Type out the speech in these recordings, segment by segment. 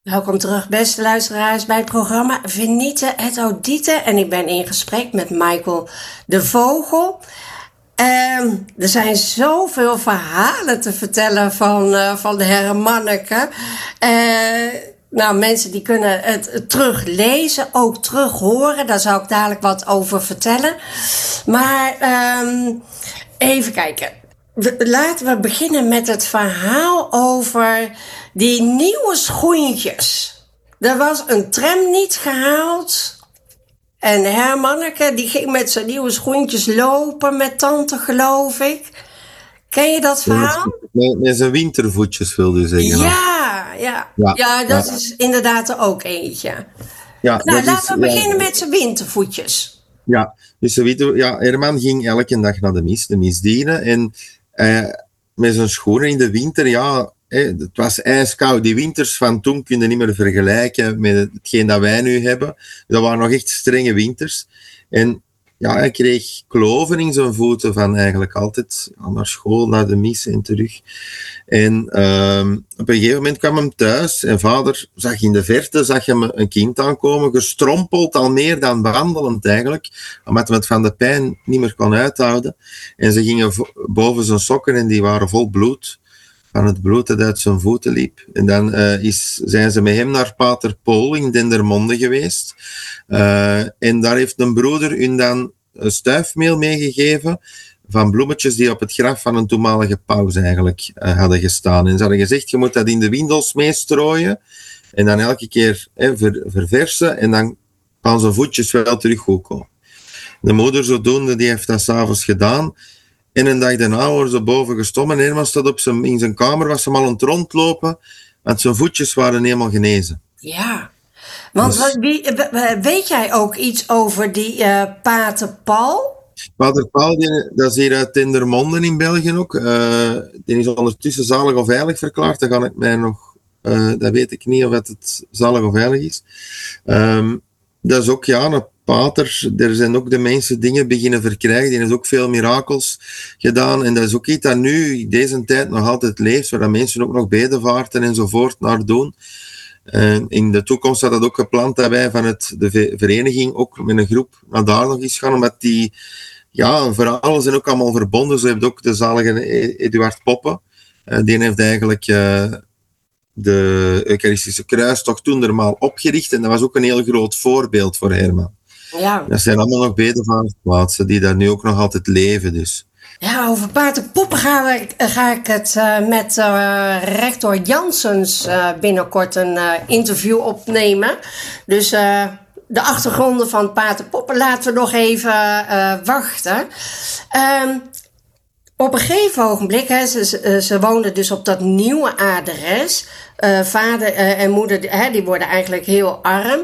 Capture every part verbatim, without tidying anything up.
Welkom terug, beste luisteraars, bij het programma Venite et Audite. En ik ben in gesprek met Michael de Vogel. Uh, er zijn zoveel verhalen te vertellen van, uh, van de Hermanneke. Uh, nou, mensen die kunnen het teruglezen, ook terug horen. Daar zal ik dadelijk wat over vertellen. Maar uh, even kijken. We, laten we beginnen met het verhaal over die nieuwe schoentjes. Er was een tram niet gehaald. En Hermanneke die ging met zijn nieuwe schoentjes lopen met tante, geloof ik. Ken je dat verhaal? Met, met zijn wintervoetjes, wilde je zeggen. Ja, ja. Ja, ja dat ja. is inderdaad er ook eentje. Ja, nou, laten we is, beginnen ja. met zijn wintervoetjes. Ja, dus winter, ja, Herman ging elke dag naar de mis, de misdienen. En uh, met zijn schoenen in de winter, ja... het was ijskoud. Die winters van toen kun je niet meer vergelijken met hetgeen dat wij nu hebben. Dat waren nog echt strenge winters. En ja, hij kreeg kloven in zijn voeten van eigenlijk altijd naar school, naar de mis en terug. En um, op een gegeven moment kwam hem thuis en vader zag in de verte zag hem een kind aankomen, gestrompeld, al meer dan wandelend eigenlijk, omdat hij het van de pijn niet meer kon uithouden. En ze gingen boven zijn sokken en die waren vol bloed. Van het bloed dat uit zijn voeten liep. En dan uh, is, zijn ze met hem naar Pater Paul in Dendermonde geweest. Uh, en daar heeft een broeder hun dan een stuifmeel meegegeven van bloemetjes die op het graf van een toenmalige paus eigenlijk uh, hadden gestaan. En ze hadden gezegd, je moet dat in de windels meestrooien en dan elke keer eh, ver, verversen en dan gaan zijn voetjes wel terug goed komen. De moeder zodoende, die heeft dat 's avonds gedaan. En een dag daarna worden ze boven gestommen. En Herman staat op zijn, in zijn kamer, was hem al aan het rondlopen, want zijn voetjes waren helemaal genezen. Ja, want dus, wie, weet jij ook iets over die uh, Pater Paul? Pater Paul, die, dat is hier uit Dendermonde in België ook. Uh, die is ondertussen zalig of heilig verklaard. Dat kan ik mij nog, uh, dat weet ik niet of het zalig of heilig is. Um, dat is ook, ja, een pater. Er zijn ook de mensen dingen beginnen verkrijgen. Die heeft ook veel mirakels gedaan. En dat is ook iets dat nu, in deze tijd, nog altijd leeft. Waar mensen ook nog bedevaarten enzovoort naar doen. Uh, in de toekomst had dat ook gepland dat wij van het, de vereniging ook met een groep naar daar nog eens gaan. Omdat die, ja, verhalen zijn ook allemaal verbonden. Zo heeft ook de zalige Eduard Poppe. Uh, die heeft eigenlijk... Uh, de Eucharistische Kruistocht toen normaal opgericht. En dat was ook een heel groot voorbeeld voor Herman. Ja. Dat zijn allemaal nog bedevaartsplaatsen die daar nu ook nog altijd leven. Dus. Ja, over Pater Poppe ga, we, ga ik het uh, met uh, rector Janssens uh, binnenkort een uh, interview opnemen. Dus uh, de achtergronden van Pater Poppe laten we nog even uh, wachten. Um, Op een gegeven ogenblik, hè, ze, ze woonden dus op dat nieuwe adres. Uh, vader uh, en moeder, hè, die worden eigenlijk heel arm.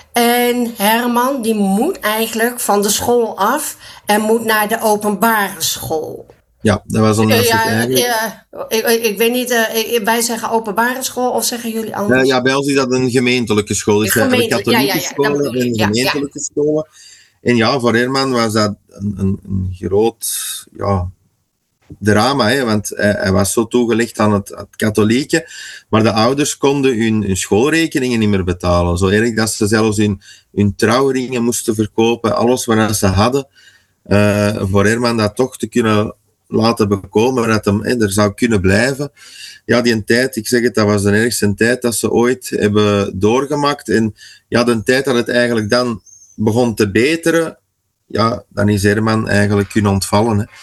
En Herman, die moet eigenlijk van de school af en moet naar de openbare school. Ja, dat was omdat ja, het eigenlijk... ja, ik, ik weet niet, uh, wij zeggen openbare school of zeggen jullie anders? Ja, ja, bij ons is dat een gemeentelijke school. Dus Gemeente, de katholieke ja, ja, ja, scholen en ja, gemeentelijke ja. scholen. En ja, voor Herman was dat een, een, een groot... ja. drama, hè, want hij, hij was zo toegelegd aan het, het katholieke, maar de ouders konden hun, hun schoolrekeningen niet meer betalen. Zo erg dat ze zelfs hun, hun trouwringen moesten verkopen, alles wat ze hadden, uh, voor Herman dat toch te kunnen laten bekomen, dat hem hè, er zou kunnen blijven. Ja, die tijd, ik zeg het, dat was de ergste tijd dat ze ooit hebben doorgemaakt. En ja, de tijd dat het eigenlijk dan begon te beteren, ja, dan is Herman eigenlijk kunnen ontvallen, hè.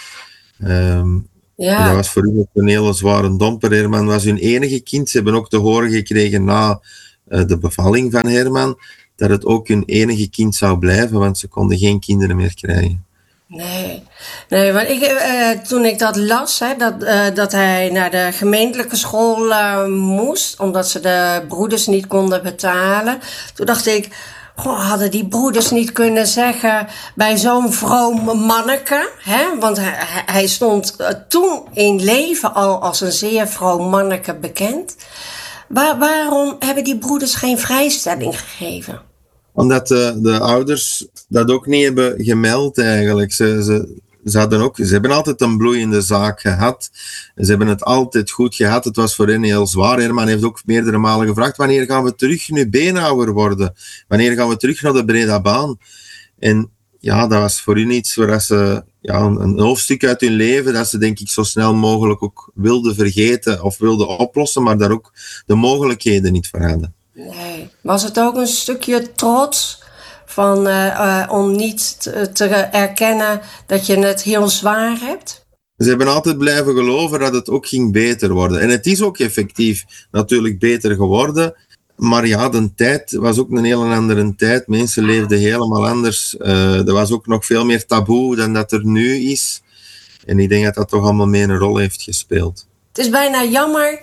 Um, ja. Dat was voor u ook een hele zware domper. Herman was hun enige kind. Ze hebben ook te horen gekregen na uh, de bevalling van Herman dat het ook hun enige kind zou blijven, want ze konden geen kinderen meer krijgen. Nee, nee, want ik, uh, toen ik dat las, hè, dat, uh, dat hij naar de gemeentelijke school uh, moest, omdat ze de broeders niet konden betalen, toen dacht ik, goh, hadden die broeders niet kunnen zeggen bij zo'n vroom manneke, hè? Want hij, hij stond uh, toen in leven al als een zeer vroom manneke bekend. Waar, waarom hebben die broeders geen vrijstelling gegeven? Omdat de, de ouders dat ook niet hebben gemeld eigenlijk. Ze, ze, ze, hadden ook, ze hebben altijd een bloeiende zaak gehad. Ze hebben het altijd goed gehad. Het was voor hen heel zwaar. Herman heeft ook meerdere malen gevraagd, wanneer gaan we terug nu beenhouwer worden? Wanneer gaan we terug naar de Breda Baan? En ja, dat was voor hun iets waar ze, ja, een hoofdstuk uit hun leven dat ze denk ik zo snel mogelijk ook wilden vergeten of wilden oplossen, maar daar ook de mogelijkheden niet voor hadden. Nee. Was het ook een stukje trots van, uh, uh, om niet te, te erkennen dat je het heel zwaar hebt? Ze hebben altijd blijven geloven dat het ook ging beter worden. En het is ook effectief natuurlijk beter geworden. Maar ja, de tijd was ook een heel andere tijd. Mensen leefden helemaal anders. Uh, er was ook nog veel meer taboe dan dat er nu is. En ik denk dat dat toch allemaal mee een rol heeft gespeeld. Het is bijna jammer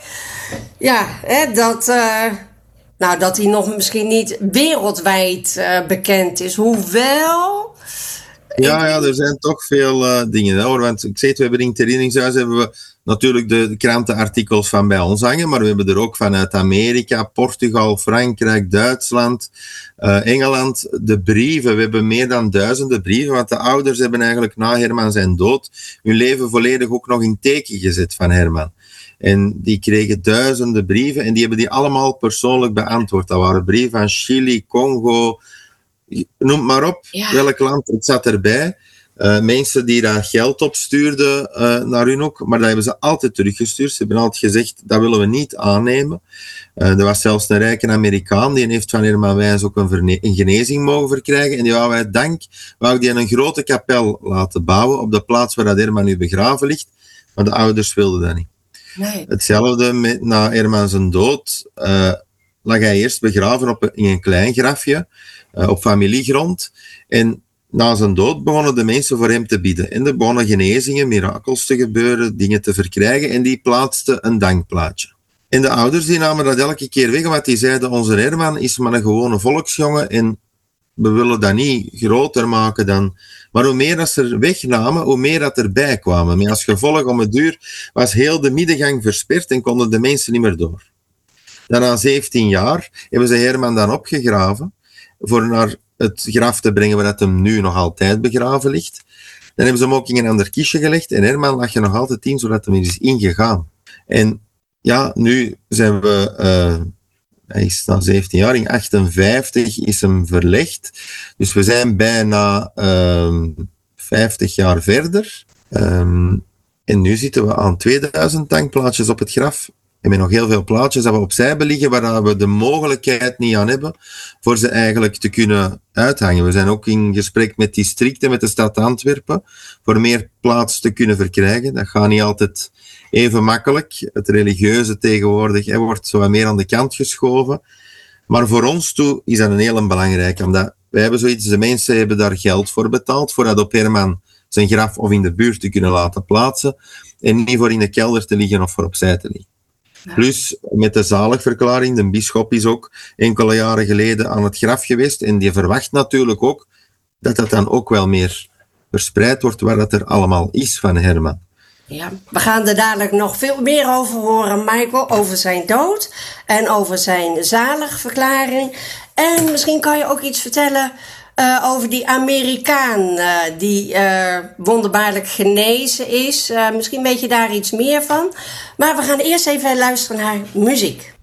ja, hè, dat, uh, nou, dat hij nog misschien niet wereldwijd uh, bekend is. Hoewel... Ja, ja, er zijn toch veel uh, dingen. Hoor. Want ik zei het, we hebben in het herinneringshuis hebben we natuurlijk de krantenartikels van bij ons hangen, maar we hebben er ook vanuit Amerika, Portugal, Frankrijk, Duitsland, uh, Engeland, de brieven. We hebben meer dan duizenden brieven, want de ouders hebben eigenlijk na Herman zijn dood hun leven volledig ook nog in teken gezet van Herman. En die kregen duizenden brieven en die hebben die allemaal persoonlijk beantwoord. Dat waren brieven van Chili, Congo, noem maar op, ja. Welk land, het zat erbij. Uh, mensen die daar geld op stuurden uh, naar hun ook, maar dat hebben ze altijd teruggestuurd. Ze hebben altijd gezegd, dat willen we niet aannemen. Uh, er was zelfs een rijke Amerikaan, die heeft van Herman Wijns ook een, verne- een genezing mogen verkrijgen. En die wou wij dank, wou die een grote kapel laten bouwen op de plaats waar dat Herman nu begraven ligt. Maar de ouders wilden dat niet. Nee. Hetzelfde met, na Herman zijn dood, uh, lag hij eerst begraven op een, in een klein grafje, uh, op familiegrond. En na zijn dood begonnen de mensen voor hem te bidden. En er begonnen genezingen, mirakels te gebeuren, dingen te verkrijgen. En die plaatsten een dankplaatje. En de ouders die namen dat elke keer weg, want die zeiden, onze Herman is maar een gewone volksjongen en we willen dat niet groter maken dan... Maar hoe meer dat ze er wegnamen, hoe meer dat erbij kwamen. Maar als gevolg om het duur was heel de middengang versperd en konden de mensen niet meer door. Dan na zeventien jaar hebben ze Herman dan opgegraven voor naar het graf te brengen waar dat hem nu nog altijd begraven ligt. Dan hebben ze hem ook in een ander kistje gelegd en Herman lag er nog altijd in, zodat hij er is ingegaan. En ja, nu zijn we... Uh, hij is na zeventien jaar, in achtenvijftig is hem verlegd. Dus we zijn bijna um, vijftig jaar verder. Um, en nu zitten we aan tweeduizend dankplaatjes op het graf. En met nog heel veel plaatjes dat we opzij hebben liggen, waar we de mogelijkheid niet aan hebben voor ze eigenlijk te kunnen uithangen. We zijn ook in gesprek met districten, met de stad Antwerpen, voor meer plaats te kunnen verkrijgen. Dat gaat niet altijd even makkelijk. Het religieuze tegenwoordig hè, wordt zo wat meer aan de kant geschoven. Maar voor ons toe is dat een heel belangrijke, omdat wij hebben zoiets, de mensen hebben daar geld voor betaald, voor dat op Herman zijn graf of in de buurt te kunnen laten plaatsen, en niet voor in de kelder te liggen of voor opzij te liggen. Ja. Plus, met de zaligverklaring, de bisschop is ook enkele jaren geleden aan het graf geweest en die verwacht natuurlijk ook dat dat dan ook wel meer verspreid wordt waar dat er allemaal is van Herman. Ja, we gaan er dadelijk nog veel meer over horen, Michael, over zijn dood en over zijn zaligverklaring. En misschien kan je ook iets vertellen uh, over die Amerikaan uh, die uh, wonderbaarlijk genezen is. Uh, misschien weet je daar iets meer van. Maar we gaan eerst even luisteren naar muziek.